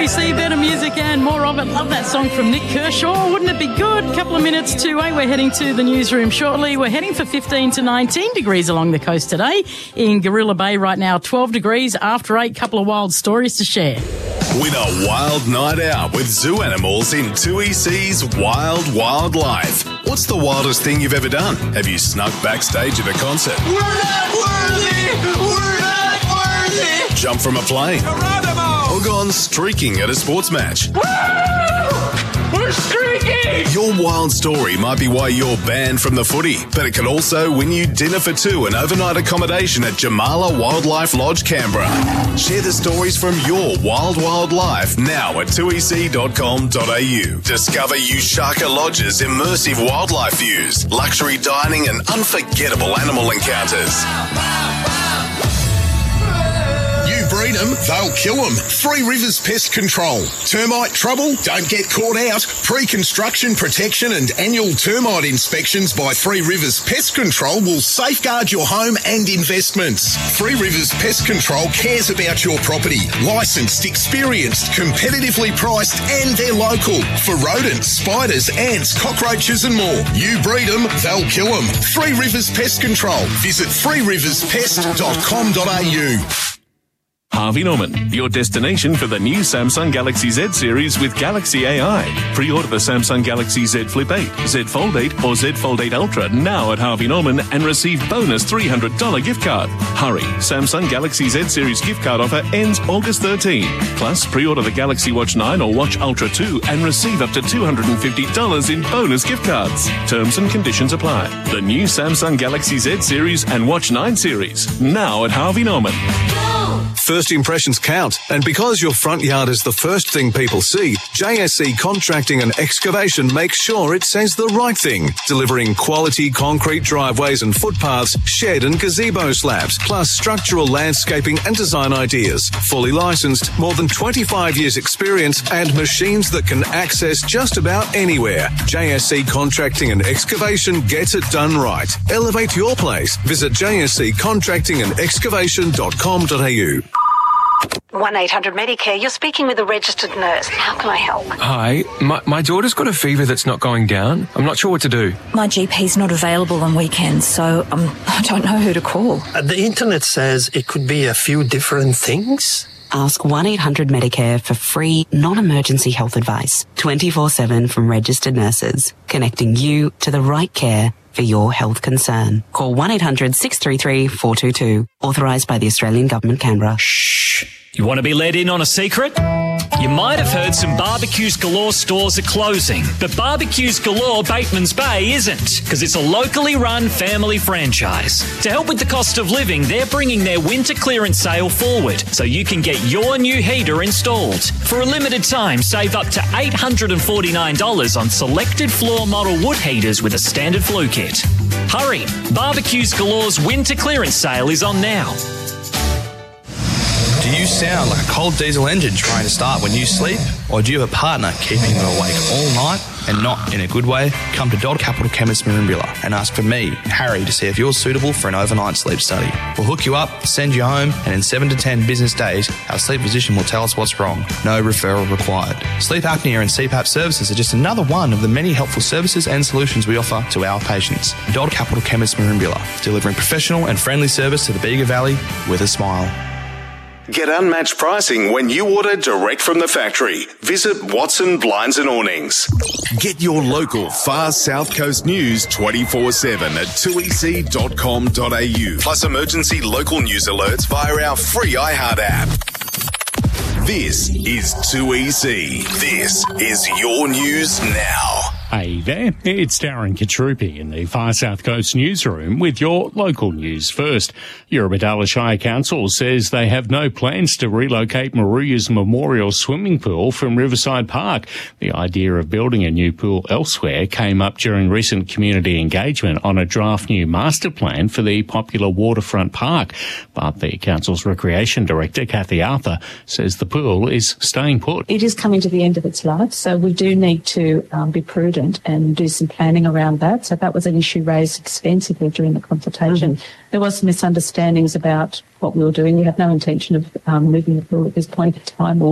2EC, better music and more of it. Love that song from Nick Kershaw. Wouldn't it be good? Couple of minutes to 8. We're heading to the newsroom shortly. We're heading for 15 to 19 degrees along the coast today. In Gorilla Bay right now, 12 degrees after 8. Couple of wild stories to share. Win a wild night out with zoo animals in 2EC's Wild Wildlife. What's the wildest thing you've ever done? Have you snuck backstage at a concert? We're not worthy! We're not worthy! Jump from a plane? Geronimo! Or gone streaking at a sports match? Woo! We're streaking! Your wild story might be why you're banned from the footy, but it can also win you dinner for two and overnight accommodation at Jamala Wildlife Lodge, Canberra. Share the stories from your wild life now at 2ec.com.au. Discover Ushaka Lodge's immersive wildlife views, luxury dining and unforgettable animal encounters. Breed them, they'll kill them. Three Rivers Pest Control. Termite trouble? Don't get caught out. Pre-construction protection and annual termite inspections by Three Rivers Pest Control will safeguard your home and investments. Three Rivers Pest Control cares about your property. Licensed, experienced, competitively priced and they're local. For rodents, spiders, ants, cockroaches and more. You breed them, they'll kill them. Three Rivers Pest Control. Visit threeriverspest.com.au. Harvey Norman, your destination for the new Samsung Galaxy Z series with Galaxy AI. Pre-order the Samsung Galaxy Z Flip 8, Z Fold 8 or Z Fold 8 Ultra now at Harvey Norman and receive bonus $300 gift card. Hurry, Samsung Galaxy Z series gift card offer ends August 13. Plus, pre-order the Galaxy Watch 9 or Watch Ultra 2 and receive up to $250 in bonus gift cards. Terms and conditions apply. The new Samsung Galaxy Z series and Watch 9 series now at Harvey Norman. First impressions count, and because your front yard is the first thing people see, JSC Contracting and Excavation makes sure it says the right thing, delivering quality concrete driveways and footpaths, shed and gazebo slabs, plus structural landscaping and design ideas. Fully licensed, more than 25 years experience, and machines that can access just about anywhere. JSC Contracting and Excavation gets it done right. Elevate your place. Visit jsccontractingandexcavation.com.au. 1-800-MEDICARE. You're speaking with a registered nurse. How can I help? Hi. My daughter's got a fever that's not going down. I'm not sure what to do. My GP's not available on weekends, so I don't know who to call. The internet says it could be a few different things. Ask 1-800-MEDICARE for free, non-emergency health advice, 24/7 from registered nurses, connecting you to the right care for your health concern. Call 1-800-633-422. Authorised by the Australian Government, Canberra. Shh. You want to be let in on a secret? You might have heard some Barbecues Galore stores are closing, but Barbecues Galore Bateman's Bay isn't, because it's a locally run family franchise. To help with the cost of living, they're bringing their winter clearance sale forward, so you can get your new heater installed. For a limited time, save up to $849 on selected floor model wood heaters with a standard flue kit. Hurry! Barbecues Galore's winter clearance sale is on now. Do you sound like a cold diesel engine trying to start when you sleep? Or do you have a partner keeping you awake all night and not in a good way? Come to Dodd Capital Chemist Merimbula and ask for me, Harry, to see if you're suitable for an overnight sleep study. We'll hook you up, send you home, and in 7 to 10 business days, our sleep physician will tell us what's wrong. No referral required. Sleep apnea and CPAP services are just another one of the many helpful services and solutions we offer to our patients. Dodd Capital Chemist Merimbula, delivering professional and friendly service to the Bega Valley with a smile. Get unmatched pricing when you order direct from the factory. Visit Watson Blinds and Awnings. Get your local far South Coast news 24/7 at 2ec.com.au. Plus emergency local news alerts via our free iHeart app. This is 2EC. This is your news now. Hey there, it's Darren Katrupi in the Far South Coast newsroom with your local news first. Eurobodalla Shire Council says they have no plans to relocate Maruya's Memorial Swimming Pool from Riverside Park. The idea of building a new pool elsewhere came up during recent community engagement on a draft new master plan for the popular waterfront park. But the council's recreation director, Kathy Arthur, says the pool is staying put. It is coming to the end of its life, so we do need to be prudent and do some planning around that. So that was an issue raised extensively during the consultation. There was some misunderstandings about what we were doing. We have no intention of moving the pool at this point in time or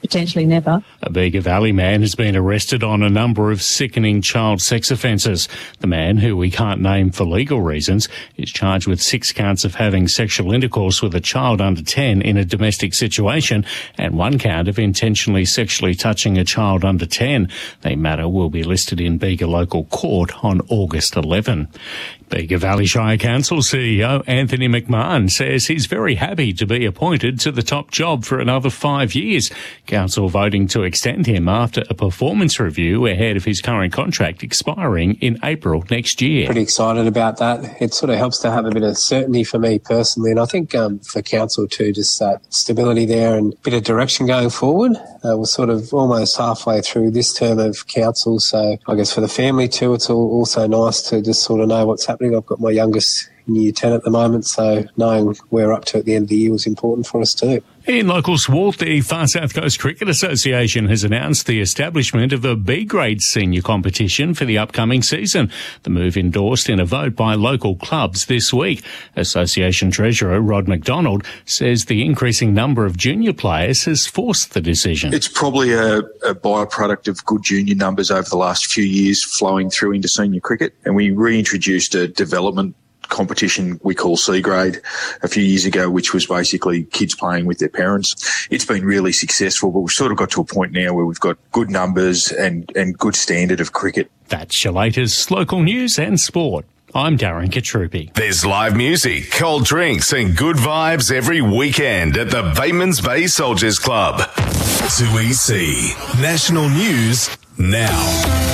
potentially never. A Bega Valley man has been arrested on a number of sickening child sex offences. The man, who we can't name for legal reasons, is charged with 6 counts of having sexual intercourse with a child under 10 in a domestic situation and 1 count of intentionally sexually touching a child under 10. The matter will be listed in Bega Local Court on August 11. Bega Valley Shire Council CEO Anthony McMahon says he's very happy to be appointed to the top job for another 5 years. Council voting to extend him after a performance review ahead of his current contract expiring in April next year. Pretty excited about that. It sort of helps to have a bit of certainty for me personally, and I think for Council too, just that stability there and a bit of direction going forward. We're sort of almost halfway through this term of Council, so I guess for the family too, it's also nice to just sort of know what's happening. I've got my youngest in year 10 at the moment, so knowing where we're up to at the end of the year was important for us too. In local sport, the Far South Coast Cricket Association has announced the establishment of a B-grade senior competition for the upcoming season. The move endorsed in a vote by local clubs this week. Association Treasurer Rod McDonald says the increasing number of junior players has forced the decision. It's probably a byproduct of good junior numbers over the last few years flowing through into senior cricket, and we reintroduced a development competition we call C-grade a few years ago, which was basically kids playing with their parents. It's been really successful, but we've sort of got to a point now where we've got good numbers and good standard of cricket. That's your latest local news and sport. I'm Darren Katrupi. There's live music, cold drinks and good vibes every weekend at the Batemans Bay Soldiers Club. 2EC National News now.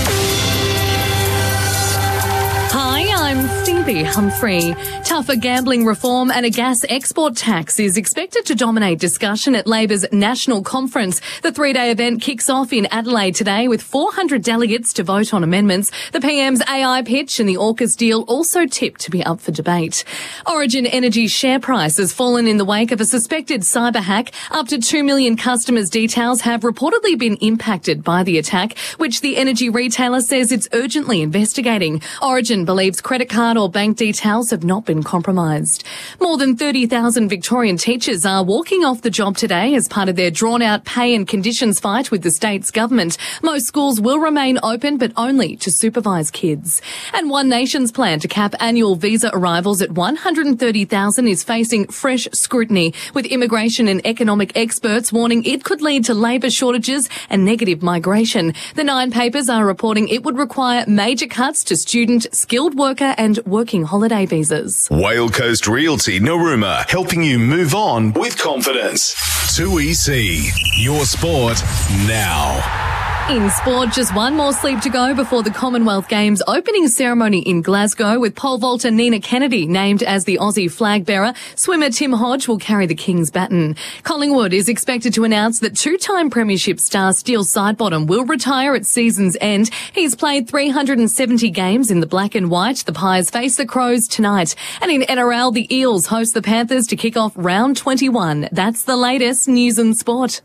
I'm Stevie Humphrey. Tougher gambling reform and a gas export tax is expected to dominate discussion at Labor's national conference. The 3-day event kicks off in Adelaide today with 400 delegates to vote on amendments. The PM's AI pitch and the AUKUS deal also tipped to be up for debate. Origin Energy's share price has fallen in the wake of a suspected cyber hack. Up to 2 million customers' details have reportedly been impacted by the attack, which the energy retailer says it's urgently investigating. Origin believes credit card or bank details have not been compromised. More than 30,000 Victorian teachers are walking off the job today as part of their drawn-out pay and conditions fight with the state's government. Most schools will remain open, but only to supervise kids. And One Nation's plan to cap annual visa arrivals at 130,000 is facing fresh scrutiny, with immigration and economic experts warning it could lead to labour shortages and negative migration. The Nine papers are reporting it would require major cuts to student, skilled worker and working holiday visas. Whale Coast Realty Narooma, helping you move on with confidence. 2EC, your sport now. In sport, just one more sleep to go before the Commonwealth Games opening ceremony in Glasgow, with pole vaulter Nina Kennedy named as the Aussie flag bearer. Swimmer Tim Hodge will carry the King's baton. Collingwood is expected to announce that 2-time premiership star Steele Sidebottom will retire at season's end. He's played 370 games in the black and white. The Pies face the Crows tonight. And in NRL, the Eels host the Panthers to kick off round 21. That's the latest news and sport.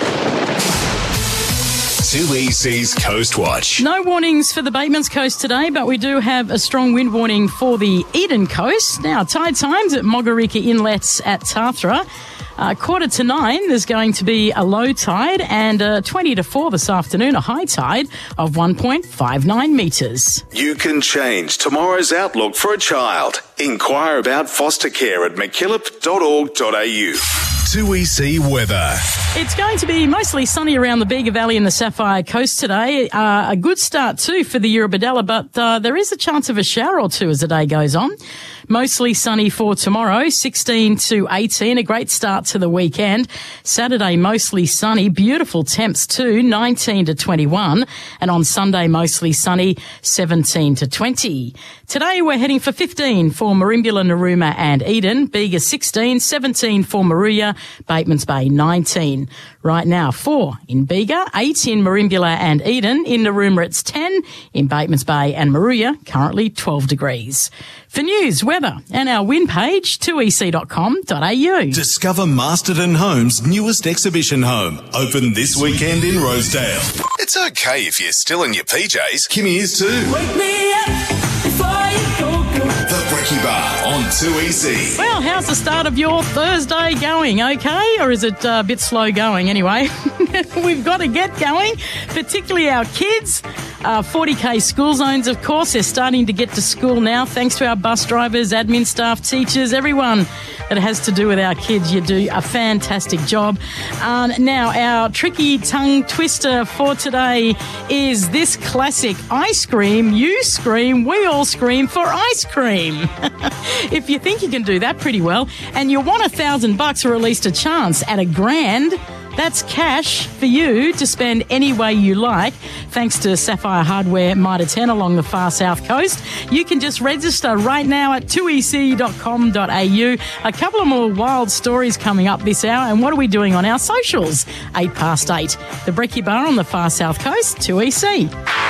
2EC's Coast Watch. No warnings for the Batemans Coast today, but we do have a strong wind warning for the Eden Coast. Now, tide times at Mogarika Inlets at Tathra. 8:45, there's going to be a low tide, and 20 to 4 this afternoon, a high tide of 1.59 metres. You can change tomorrow's outlook for a child. Inquire about foster care at mckillop.org.au. 2EC weather. It's going to be mostly sunny around the Bega Valley and the Sapphire Coast today. A good start too for the Eurobodalla, but there is a chance of a shower or two as the day goes on. Mostly sunny for tomorrow, 16 to 18, a great start to the weekend. Saturday, mostly sunny, beautiful temps too, 19 to 21. And on Sunday, mostly sunny, 17 to 20. Today, we're heading for 15 for Merimbula, Narooma and Eden. Bega 16, 17 for Moruya, Batemans Bay 19. Right now, 4 in Bega, 8 in Merimbula and Eden. In Narooma, it's 10. In Batemans Bay and Moruya, currently 12 degrees. For news, weather and our win page, 2ec.com.au. Discover Masterton Homes' newest exhibition home, open this weekend in Rosedale. It's okay if you're still in your PJs. Kimmy is too. Wake me up before you go. The Brekkie Bar on 2EC. Well, how's the start of your Thursday going? Okay? Or is it a bit slow going anyway? we've got to get going, particularly our kids. 40K school zones, of course, they're starting to get to school now, thanks to our bus drivers, admin staff, teachers, everyone that has to do with our kids. You do a fantastic job. Now, our tricky tongue twister for today is this classic ice cream. You scream, we all scream for ice cream. If you think you can do that pretty well and you want $1,000 or at least a chance at $1,000, that's cash for you to spend any way you like, thanks to Sapphire Hardware Mitre 10 along the far south coast. You can just register right now at 2ec.com.au. A couple of more wild stories coming up this hour. And what are we doing on our socials? 8 past 8. The Brekkie Bar on the far south coast, 2EC.